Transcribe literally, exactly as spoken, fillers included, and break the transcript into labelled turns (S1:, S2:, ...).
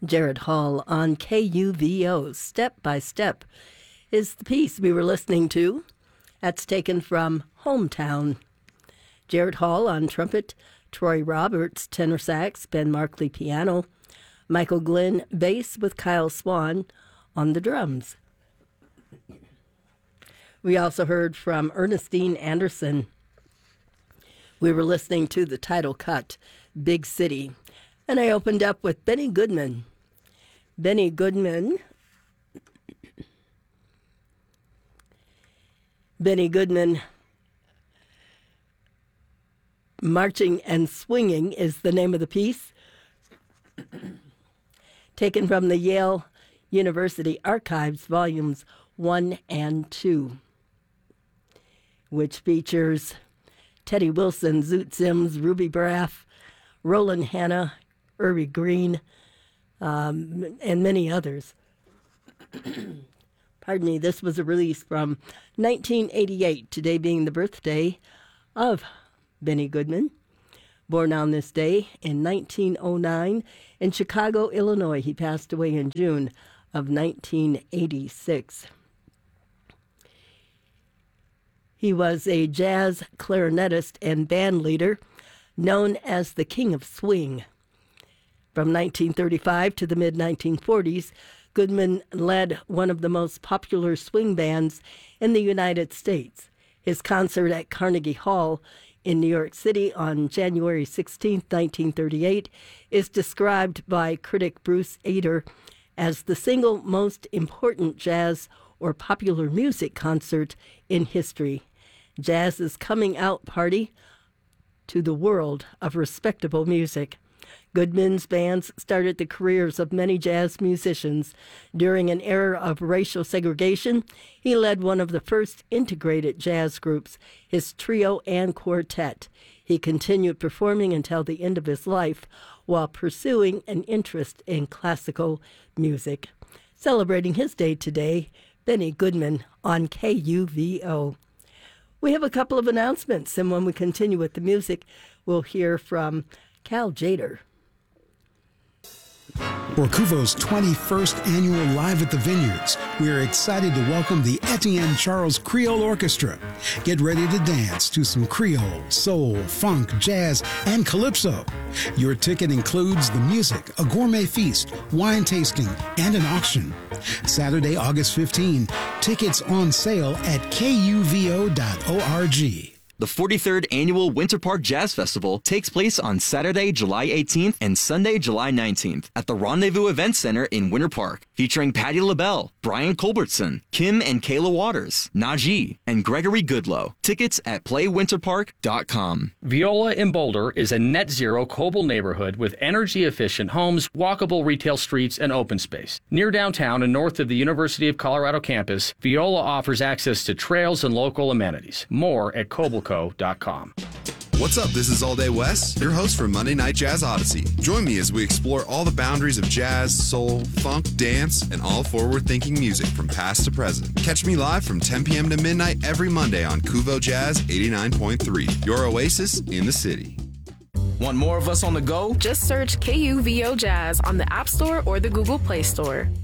S1: Jared Hall on K U V O. Step by Step is the piece we were listening to. That's taken from Hometown. Jared Hall on trumpet, Troy Roberts tenor sax, Ben Markley piano, Michael Glenn bass with Kyle Swan on the drums. We also heard from Ernestine Anderson. We were listening to the title cut, Big City. And I opened up with Benny Goodman. Benny Goodman. Benny Goodman. Marching and Swinging is the name of the piece. Taken from the Yale University Archives, Volumes one and two, which features Teddy Wilson, Zoot Sims, Ruby Braff, Roland Hanna, Irby Green, um, and many others. Pardon me, this was a release from nineteen eighty-eight, today being the birthday of Benny Goodman. Born on this day in nineteen oh nine in Chicago, Illinois. He passed away in June of nineteen eighty-six. He was a jazz clarinetist and band leader known as the King of Swing. From nineteen thirty-five to the mid nineteen forties, Goodman led one of the most popular swing bands in the United States. His concert at Carnegie Hall in New York City on January sixteenth, nineteen thirty-eight, is described by critic Bruce Ader as the single most important jazz or popular music concert in history. Jazz's coming out party to the world of respectable music. Goodman's bands started the careers of many jazz musicians. During an era of racial segregation, he led one of the first integrated jazz groups, his trio and quartet. He continued performing until the end of his life while pursuing an interest in classical music. Celebrating his day today, Benny Goodman on K U V O. We have a couple of announcements, and when we continue with the music, we'll hear from Cal Jader.
S2: For Kuvo's twenty-first annual Live at the Vineyards, we are excited to welcome the Etienne Charles Creole Orchestra. Get ready to dance to some Creole, soul, funk, jazz, and calypso. Your ticket includes the music, a gourmet feast, wine tasting, and an auction. Saturday, August fifteenth, tickets on sale at K U V O dot org.
S3: The forty-third Annual Winter Park Jazz Festival takes place on Saturday, July eighteenth and Sunday, July nineteenth at the Rendezvous Event Center in Winter Park, featuring Patti LaBelle, Brian Culbertson, Kim and Kayla Waters, Najee, and Gregory Goodlow. Tickets at play winter park dot com.
S4: Viola in Boulder is a net zero Coble neighborhood with energy-efficient homes, walkable retail streets, and open space. Near downtown and north of the University of Colorado campus, Viola offers access to trails and local amenities. More at coble co dot com.
S5: What's up? This is All Day West, your host for Monday Night Jazz Odyssey. Join me as we explore all the boundaries of jazz, soul, funk, dance, and all forward-thinking music from past to present. Catch me live from ten p.m. to midnight every Monday on Kuvo Jazz eighty-nine point three, your oasis in the city.
S6: Want more of us on the go?
S7: Just search K U V O Jazz on the App Store or the Google Play Store.